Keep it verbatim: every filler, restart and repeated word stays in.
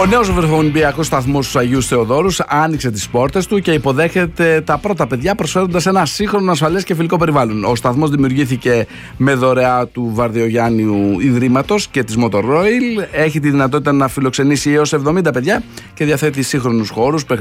Ο νέος βρεφονιπιακός σταθμός στους Αγίους Θεοδόρους άνοιξε τις πόρτες του και υποδέχεται τα πρώτα παιδιά, προσφέροντας ένα σύγχρονο, ασφαλές και φιλικό περιβάλλον. Ο σταθμός δημιουργήθηκε με δωρεά του Βαρδιογιάννιου Ιδρύματος και της Motor Oil. Έχει τη δυνατότητα να φιλοξενήσει έως εβδομήντα παιδιά και διαθέτει σύγχρονους χώρους,